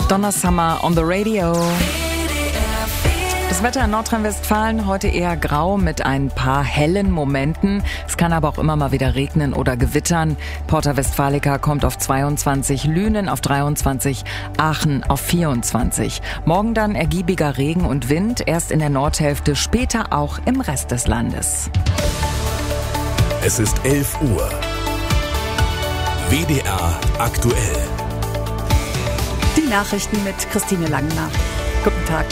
Donna Summer on the Radio. Das Wetter in Nordrhein-Westfalen heute eher grau mit ein paar hellen Momenten. Es kann aber auch immer mal wieder regnen oder gewittern. Porta Westfalica kommt auf 22, Lünen auf 23, Aachen auf 24. Morgen dann ergiebiger Regen und Wind, erst in der Nordhälfte, später auch im Rest des Landes. Es ist 11 Uhr. WDR aktuell. Die Nachrichten mit Christine Langner. Guten Tag.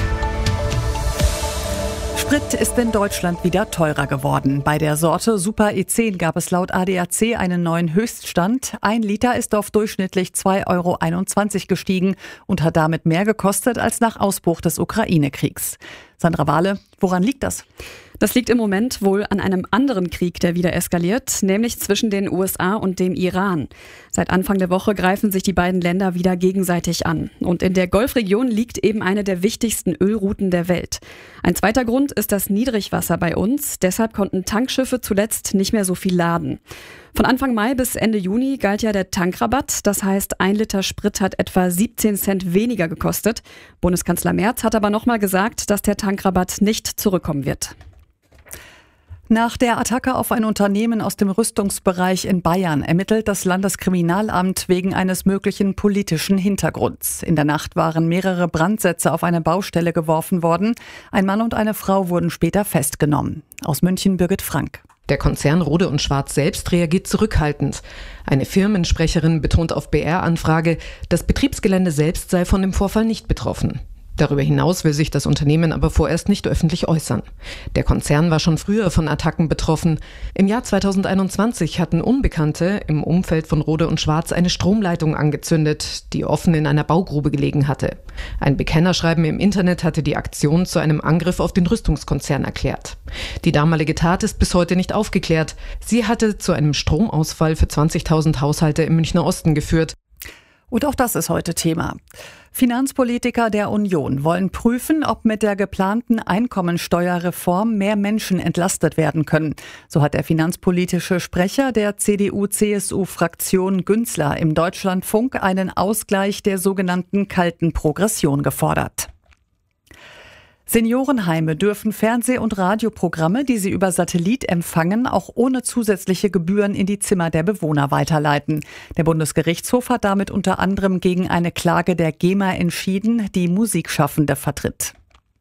Sprit ist in Deutschland wieder teurer geworden. Bei der Sorte Super E10 gab es laut ADAC einen neuen Höchststand. 1 Liter ist auf durchschnittlich 2,21 € gestiegen und hat damit mehr gekostet als nach Ausbruch des Ukraine-Kriegs. Sandra Wahle, woran liegt das? Das liegt im Moment wohl an einem anderen Krieg, der wieder eskaliert, nämlich zwischen den USA und dem Iran. Seit Anfang der Woche greifen sich die beiden Länder wieder gegenseitig an. Und in der Golfregion liegt eben eine der wichtigsten Ölrouten der Welt. Ein zweiter Grund ist das Niedrigwasser bei uns. Deshalb konnten Tankschiffe zuletzt nicht mehr so viel laden. Von Anfang Mai bis Ende Juni galt ja der Tankrabatt. Das heißt, 1 Liter Sprit hat etwa 17 Cent weniger gekostet. Bundeskanzler Merz hat aber nochmal gesagt, dass der Tankrabatt nicht zurückkommen wird. Nach der Attacke auf ein Unternehmen aus dem Rüstungsbereich in Bayern ermittelt das Landeskriminalamt wegen eines möglichen politischen Hintergrunds. In der Nacht waren mehrere Brandsätze auf eine Baustelle geworfen worden. Ein Mann und eine Frau wurden später festgenommen. Aus München Birgit Frank. Der Konzern Rohde & Schwarz selbst reagiert zurückhaltend. Eine Firmensprecherin betont auf BR-Anfrage, das Betriebsgelände selbst sei von dem Vorfall nicht betroffen. Darüber hinaus will sich das Unternehmen aber vorerst nicht öffentlich äußern. Der Konzern war schon früher von Attacken betroffen. Im Jahr 2021 hatten Unbekannte im Umfeld von Rohde & Schwarz eine Stromleitung angezündet, die offen in einer Baugrube gelegen hatte. Ein Bekennerschreiben im Internet hatte die Aktion zu einem Angriff auf den Rüstungskonzern erklärt. Die damalige Tat ist bis heute nicht aufgeklärt. Sie hatte zu einem Stromausfall für 20.000 Haushalte im Münchner Osten geführt. Und auch das ist heute Thema. Finanzpolitiker der Union wollen prüfen, ob mit der geplanten Einkommensteuerreform mehr Menschen entlastet werden können. So hat der finanzpolitische Sprecher der CDU-CSU-Fraktion Günzler im Deutschlandfunk einen Ausgleich der sogenannten kalten Progression gefordert. Seniorenheime dürfen Fernseh- und Radioprogramme, die sie über Satellit empfangen, auch ohne zusätzliche Gebühren in die Zimmer der Bewohner weiterleiten. Der Bundesgerichtshof hat damit unter anderem gegen eine Klage der GEMA entschieden, die Musikschaffende vertritt.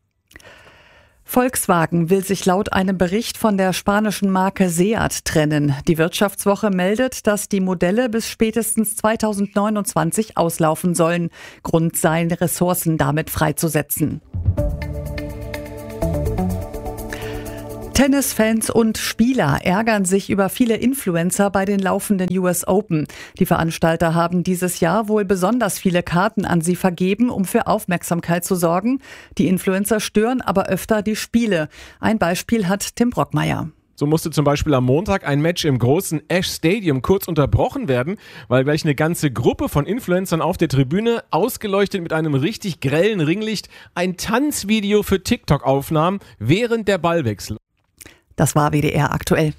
Volkswagen will sich laut einem Bericht von der spanischen Marke Seat trennen. Die Wirtschaftswoche meldet, dass die Modelle bis spätestens 2029 auslaufen sollen. Grund seien Ressourcen damit freizusetzen. Tennisfans und Spieler ärgern sich über viele Influencer bei den laufenden US Open. Die Veranstalter haben dieses Jahr wohl besonders viele Karten an sie vergeben, um für Aufmerksamkeit zu sorgen. Die Influencer stören aber öfter die Spiele. Ein Beispiel hat Tim Brockmeier. So musste zum Beispiel am Montag ein Match im großen Ash Stadium kurz unterbrochen werden, weil gleich eine ganze Gruppe von Influencern auf der Tribüne, ausgeleuchtet mit einem richtig grellen Ringlicht, ein Tanzvideo für TikTok aufnahm während der Ballwechsel. Das war WDR aktuell.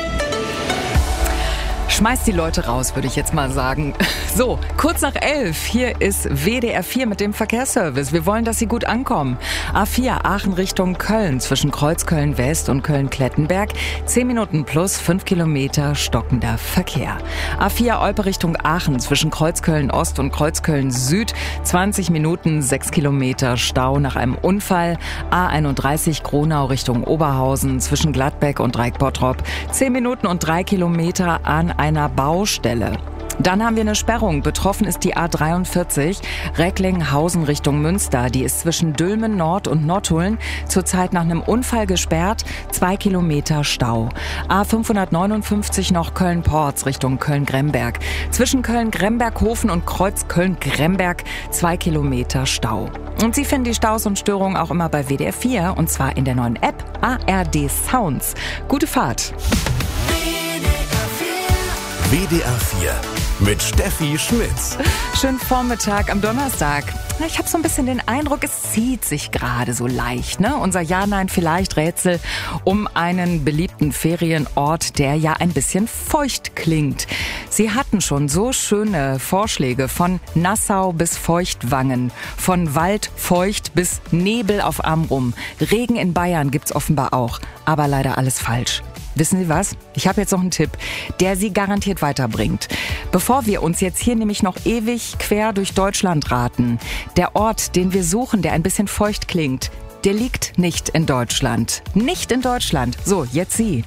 Schmeißt die Leute raus, würde ich jetzt mal sagen. So, kurz nach 11, hier ist WDR 4 mit dem Verkehrsservice. Wir wollen, dass Sie gut ankommen. A4 Aachen Richtung Köln zwischen Kreuzköln West und Köln-Klettenberg. 10 Minuten plus 5 Kilometer stockender Verkehr. A4 Olpe Richtung Aachen zwischen Kreuzköln Ost und Kreuzköln Süd. 20 Minuten 6 Kilometer Stau nach einem Unfall. A31 Gronau Richtung Oberhausen zwischen Gladbeck und Dreieck-Bottrop. 10 Minuten und 3 Kilometer an einer Baustelle. Dann haben wir eine Sperrung. Betroffen ist die A43 Recklinghausen Richtung Münster. Die ist zwischen Dülmen Nord und Nottuln zurzeit nach einem Unfall gesperrt. 2 Kilometer Stau. A559 noch Köln-Porz Richtung Köln-Gremberg. Zwischen Köln-Gremberg-Hofen und Kreuz Köln-Gremberg 2 Kilometer Stau. Und Sie finden die Staus und Störungen auch immer bei WDR 4 und zwar in der neuen App ARD Sounds. Gute Fahrt! WDR 4 mit Steffi Schmitz. Schönen Vormittag am Donnerstag. Ich habe so ein bisschen den Eindruck, es zieht sich gerade so leicht, ne? Unser Ja-Nein-Vielleicht-Rätsel um einen beliebten Ferienort, der ja ein bisschen feucht klingt. Sie hatten schon so schöne Vorschläge von Nassau bis Feuchtwangen, von Waldfeucht bis Nebel auf Amrum. Regen in Bayern gibt's offenbar auch, aber leider alles falsch. Wissen Sie was? Ich habe jetzt noch einen Tipp, der Sie garantiert weiterbringt. Bevor wir uns jetzt hier nämlich noch ewig quer durch Deutschland raten, der Ort, den wir suchen, der ein bisschen feucht klingt, der liegt nicht in Deutschland. Nicht in Deutschland. So, jetzt Sie.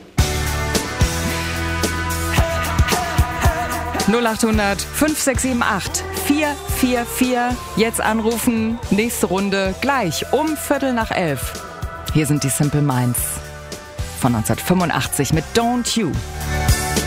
0800 5678 444. Jetzt anrufen. Nächste Runde gleich um 10:45. Hier sind die Simple Minds von 1985 mit Don't You.